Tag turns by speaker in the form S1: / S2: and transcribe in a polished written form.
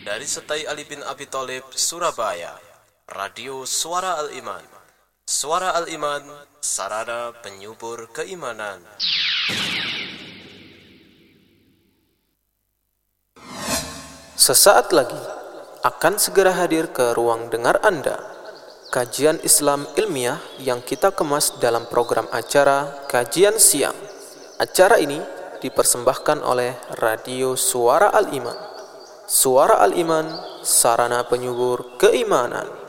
S1: Dari Setai Ali bin Abi Thalib, Surabaya, Radio Suara Al-Iman. Suara Al-Iman, sarana penyubur keimanan. Sesaat lagi akan segera hadir ke ruang dengar Anda kajian Islam ilmiah yang kita kemas dalam program acara Kajian Siang. Acara ini dipersembahkan oleh Radio Suara Al-Iman. Suara Al-Iman, sarana penyubur keimanan.